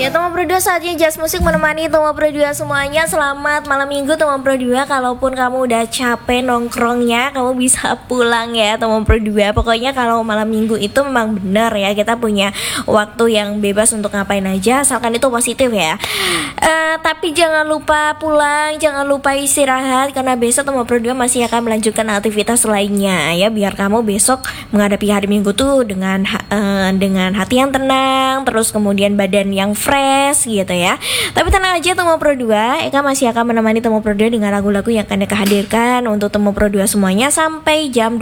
Ya teman Pro 2, saatnya Jazz Musik menemani teman Pro 2 semuanya. Selamat malam minggu teman Pro 2. Kalaupun kamu udah capek nongkrongnya, kamu bisa pulang ya teman Pro 2. Pokoknya kalau malam minggu itu memang benar ya, kita punya waktu yang bebas untuk ngapain aja, asalkan itu positif ya. Tapi jangan lupa pulang, jangan lupa istirahat, karena besok teman Pro 2 masih akan melanjutkan aktivitas lainnya ya, biar kamu besok menghadapi hari minggu tuh dengan hati yang tenang, terus kemudian badan yang fresh gitu ya. Tapi tenang aja Temu Pro 2, Eka masih akan menemani Temu Pro 2 dengan lagu-lagu yang akan Eka hadirkan untuk Temu Pro 2 semuanya sampai jam